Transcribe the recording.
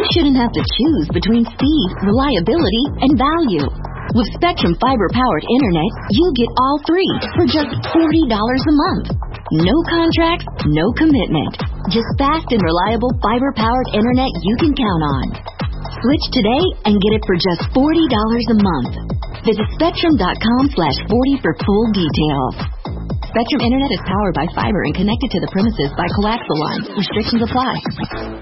shouldn't have to choose between speed, reliability, and value. With Spectrum fiber-powered internet, you get all three for just $40 a month. No contracts, no commitment. Just fast and reliable fiber-powered internet you can count on. Switch today and get it for just $40 a month. Visit Spectrum.com/40 for full details. Spectrum Internet is powered by fiber and connected to the premises by coaxial lines. Restrictions apply.